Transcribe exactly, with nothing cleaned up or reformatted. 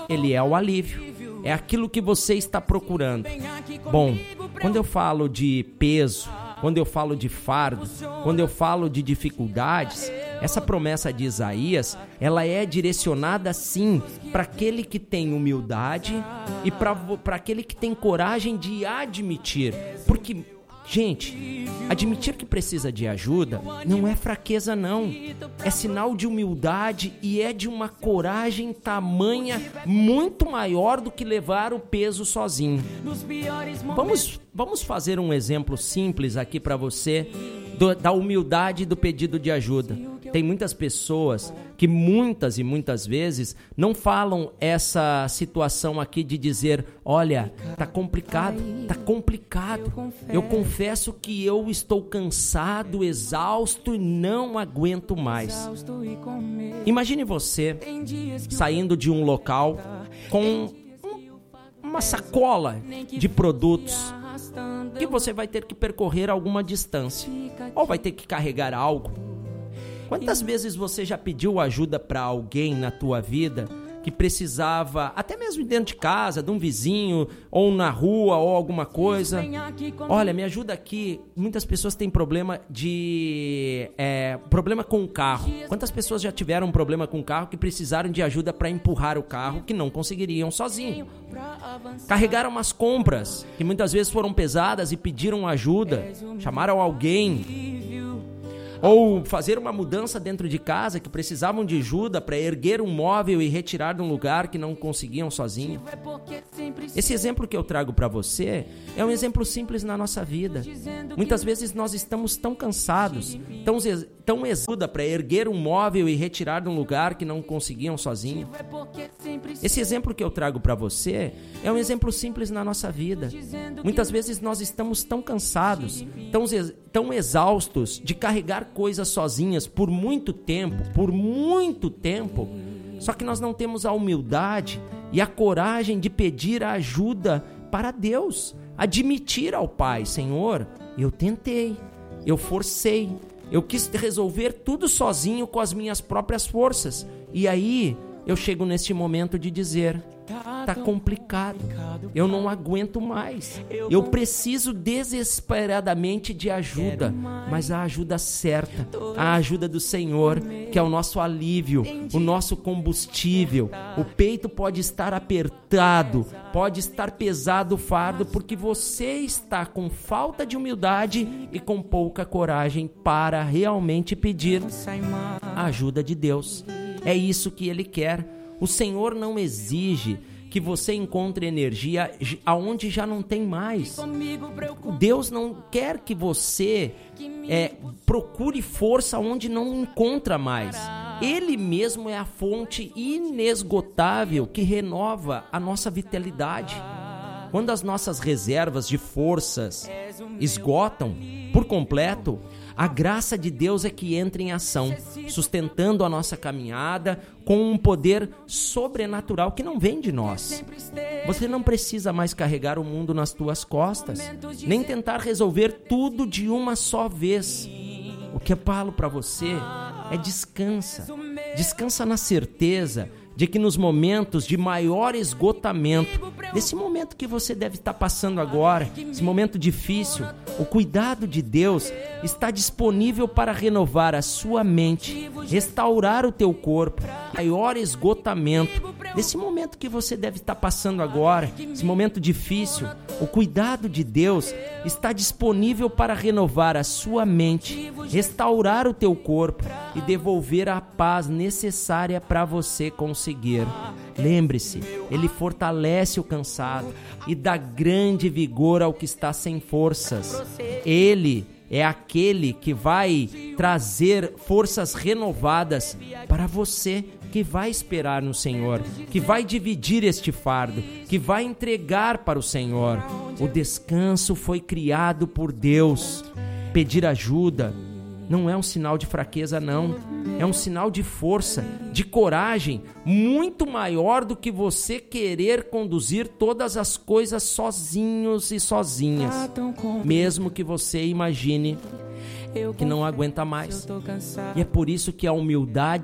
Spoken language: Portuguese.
Ele é o alívio. É aquilo que você está procurando. Bom, quando eu falo de peso, quando eu falo de fardo, quando eu falo de dificuldades, essa promessa de Isaías, ela é direcionada sim para aquele que tem humildade e para aquele que tem coragem de admitir. Porque, gente, admitir que precisa de ajuda não é fraqueza não, é sinal de humildade e é de uma coragem tamanha muito maior do que levar o peso sozinho. Vamos, vamos fazer um exemplo simples aqui para você do, da humildade do pedido de ajuda. Tem muitas pessoas que muitas e muitas vezes não falam essa situação aqui de dizer, olha, tá complicado, tá complicado. Eu confesso que eu estou cansado, exausto e não aguento mais. Imagine você saindo de um local com uma sacola de produtos que você vai ter que percorrer alguma distância ou vai ter que carregar algo. Quantas vezes você já pediu ajuda para alguém na tua vida que precisava, até mesmo dentro de casa, de um vizinho, ou na rua, ou alguma coisa? Olha, me ajuda aqui. Muitas pessoas têm problema de... É, problema com o carro. Quantas pessoas já tiveram um problema com o carro que precisaram de ajuda para empurrar o carro que não conseguiriam sozinho? Carregaram umas compras que muitas vezes foram pesadas e pediram ajuda, chamaram alguém. Ou fazer uma mudança dentro de casa que precisavam de ajuda para erguer um móvel e retirar de um lugar que não conseguiam sozinho. Esse exemplo que eu trago para você é um exemplo simples na nossa vida. Muitas vezes nós estamos tão cansados, tão, tão exausta para erguer um móvel e retirar de um lugar que não conseguiam sozinho. Esse exemplo que eu trago para você é um exemplo simples na nossa vida. Muitas vezes nós estamos tão cansados, tão, tão exaustos de carregar coisas sozinhas por muito tempo, por muito tempo, só que nós não temos a humildade e a coragem de pedir a ajuda para Deus, admitir ao Pai, Senhor, eu tentei, eu forcei, eu quis resolver tudo sozinho com as minhas próprias forças, e aí eu chego neste momento de dizer, tá complicado, eu não aguento mais, eu preciso desesperadamente de ajuda, mas a ajuda certa, a ajuda do Senhor, que é o nosso alívio, o nosso combustível. O peito pode estar apertado, pode estar pesado o fardo, porque você está com falta de humildade e com pouca coragem para realmente pedir a ajuda de Deus. É isso que Ele quer. O Senhor não exige que você encontre energia aonde já não tem mais. Deus não quer que você é, procure força onde não encontra mais. Ele mesmo é a fonte inesgotável que renova a nossa vitalidade. Quando as nossas reservas de forças esgotam por completo, a graça de Deus é que entra em ação, sustentando a nossa caminhada com um poder sobrenatural que não vem de nós. Você não precisa mais carregar o mundo nas tuas costas, nem tentar resolver tudo de uma só vez. O que eu falo para você é descansa. Descansa na certeza de que nos momentos de maior esgotamento, nesse momento que você deve estar passando agora, esse momento difícil, o cuidado de Deus está disponível para renovar a sua mente, restaurar o teu corpo, maior esgotamento, nesse momento que você deve estar passando agora, esse momento difícil, o cuidado de Deus está disponível para renovar a sua mente, restaurar o teu corpo e devolver a paz necessária para você conseguir. Lembre-se, Ele fortalece o cansado e dá grande vigor ao que está sem forças. Ele é aquele que vai trazer forças renovadas para você que vai esperar no Senhor, que vai dividir este fardo, que vai entregar para o Senhor. O descanso foi criado por Deus. Pedir ajuda não é um sinal de fraqueza, não. É um sinal de força, de coragem, muito maior do que você querer conduzir todas as coisas sozinhos e sozinhas. Mesmo que você imagine que não aguenta mais. E é por isso que a humildade